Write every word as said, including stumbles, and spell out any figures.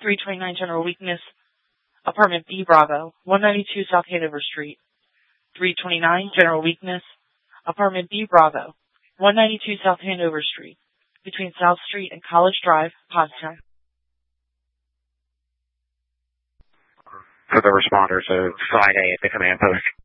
three twenty-nine General Weakness, Apartment B Bravo, one ninety-two South Hanover Street. three twenty-nine General Weakness, Apartment B Bravo, one ninety-two South Hanover Street, between South Street and College Drive, Pottstown. For the responders of Friday at the command post.